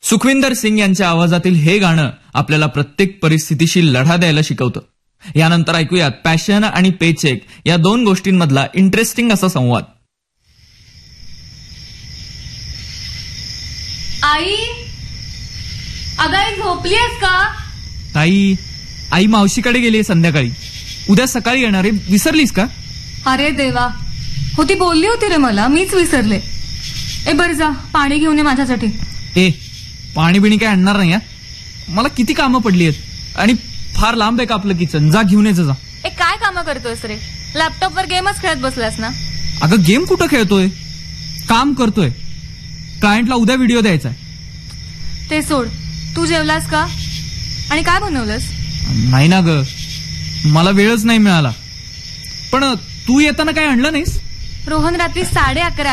सुखविंदर सिंग यांच्या आवाजातील हे गाणं आपल्याला प्रत्येक परिस्थितीशी लढा द्यायला शिकवतं. यानंतर ऐकूयात पॅशन आणि पेचेक या दोन गोष्टींमधला इंटरेस्टिंग असा संवाद. आई, अगं आई झोपलीयस का? ताई, आई मावशीकडे गेली संध्याकाळी. उद्या सकाळी येणार आहे, विसरलीस का? अरे देवा, हो ती बोलली होती रे मला, मीच विसरले. बरं जा, पाणी घेऊन ये माझ्यासाठी. पाणी बिणी काय आणणार नाही. मला किती कामं पडली आहेत आणि फार लांब आहे का आपलं किचन. जा घेऊन यायचं. जा. काय कामं करतोयस रे? लॅपटॉपवर गेमच खेळत बसलास ना? अगं गेम कुठं खेळतोय, काम करतोय. क्लायंटला उद्या व्हिडिओ द्यायचा आहे. ते सोड, तू जेवलास का? आणि काय बनवलंस? नाही ना ग, मला वेळच नाही मिळाला. पण तू येताना काय आणलं नाहीस? रोहन रात्री 11:30